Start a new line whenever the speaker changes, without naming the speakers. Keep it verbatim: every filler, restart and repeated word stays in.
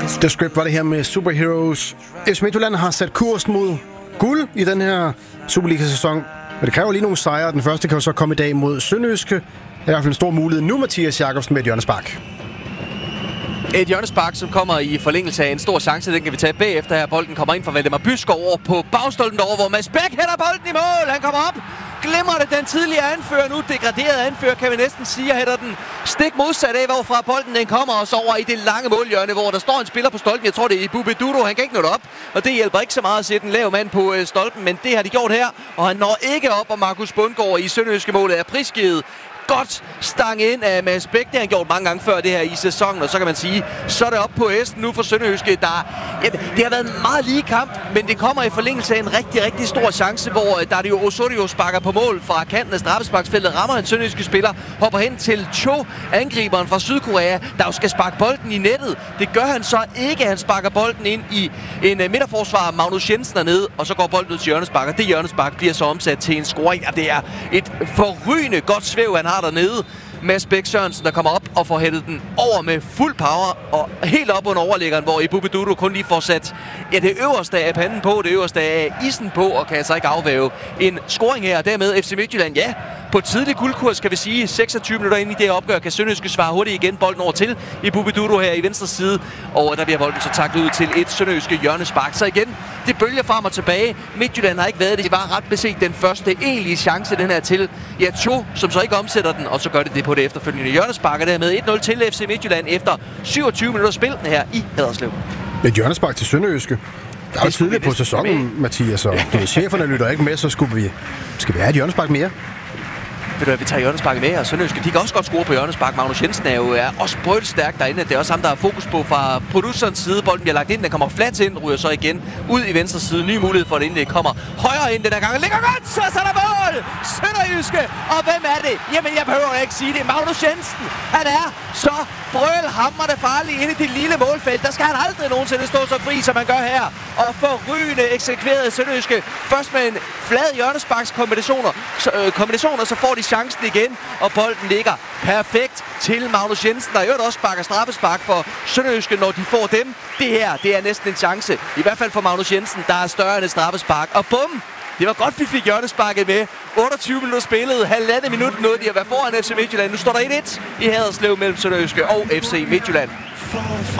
The Script var det her med Superheroes. F C Midtjylland har sat kursen mod guld i den her Superliga-sæson. Men det kræver lige nogle sejre. Den første kan jo så komme i dag mod Sønderjyske. Det er i hvert fald en stor mulighed nu, Mathias Jakobsen, med et hjørnespark.
Et hjørnespark, som kommer i forlængelse af en stor chance. Den kan vi tage bagefter her. Bolden kommer ind fra Valdemar Byskov over på bagstolpen derovre, hvor Mads Bæk hætter bolden i mål. Han kommer op. Glemmer det den tidligere anfører, nu degraderet anfører, kan vi næsten sige, og hætter den stik modsat af, hvorfra bolden den kommer også over i det lange målhjørne, hvor der står en spiller på stolpen. Jeg tror, det er Bube Dudo. Han kan ikke nå det op, og det hjælper ikke så meget at sætte en lav mand på øh, stolpen, men det har de gjort her, og han når ikke op, og Markus Bundgaard i Sønderjyske målet er prisgivet. Godt stang ind af Mads Bæk. Det har han gjort mange gange før det her i sæsonen, og så kan man sige, så er det op på hesten nu for Sønderjyske. Der, ja, det har været en meget lige kamp, men det kommer i forlængelse af en rigtig, rigtig stor chance, hvor Dario Osorio sparker på mål fra kanten af straffesparksfeltet, rammer en sønderjyske spiller, hopper hen til Cho, angriberen fra Sydkorea, der jo skal sparke bolden i nettet. Det gør han så ikke. Han sparker bolden ind i en midterforsvar, Magnus Jensen dernede, og så går bolden ud til hjørnespark, og det hjørnespark bliver så omsat til en scoring, og det er et forrygende godt svæv, han har dernede. Mads Bæk Sørensen, der kommer op og får hættet den over med fuld power og helt op under overliggeren, hvor Ibube Dudo kun lige får sat ja, det øverste af panden på, det øverste af isen på, og kan altså ikke afvæve en scoring her. Dermed F C Midtjylland, ja, på tidlig guldkurs, kan vi sige, seksogtyve minutter inde i det opgør, kan Sønderjyske svare hurtigt igen bolden over til Ibube Dudo her i venstre side, og der bliver bolden så taklet ud til et Sønderjyske hjørnespark. Så igen, det bølger frem og tilbage. Midtjylland har ikke været det. Det var ret beset den første egentlige chance, den her til ja, Cho, som så ikke omsætter den, og så gør det det på det efterfølgende hjørnespark, og dermed et nul til F C Midtjylland efter syvogtyve minutter spil her i Haderslev.
Et hjørnespark til Sønderjyske. Der er jo tidligt på sæsonen, Mathias, og ja. Cheferne lytter ikke med, så skulle vi, skal vi have et hjørnespark mere?
Ved du hvad, vi tager hjørnesparket med, og Sønderjyske, de kan også godt score på hjørnespark. Magnus Jensen er jo er også brølstærk derinde. Det er også ham, der har fokus på fra producerens side. Bolden bliver lagt ind, den kommer flat ind, ryger så igen ud i venstre side. Ny mulighed for, at indlæg kommer højre ind den her gang. Ligger godt, så er der mål! Sønderjyske! Og hvem er det? Jamen, jeg behøver ikke sige det. Magnus Jensen, han er så brølhamrende farlig inde i det lille målfelt. Der skal han aldrig nogensinde stå så fri, som han gør her. Og forrygende eksekveret Sønderjyske. Først med en flad hjørnesparks kombinationer, så, øh, kombinationer, så får de chancen igen, og bolden ligger perfekt til Magnus Jensen, der i øvrigt også sparker straffespark for Sønderjyske, når de får dem. Det her, det er næsten en chance, i hvert fald for Magnus Jensen, der er større end et straffespark. Og bum! Det var godt, vi fik hjørnesparket med. otteogtyve minutter spillet, halvandet minut nåede de at være foran F C Midtjylland. Nu står der et et i Haderslev mellem Sønderjyske og F C Midtjylland.